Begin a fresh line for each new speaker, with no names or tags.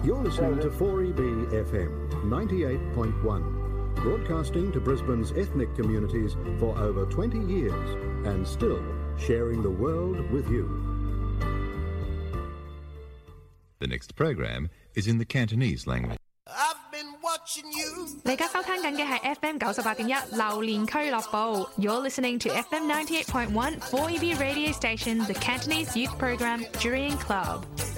You're listening to 4EB FM 98.1, broadcasting to Brisbane's ethnic communities for over 20 years and still sharing the world with you.
The next program is in the Cantonese language.
你而家收聽緊嘅係 FM 98.1榴蓮俱樂部。You're listening to FM 98.1 4EB radio station, the Cantonese youth program, Jurien Club.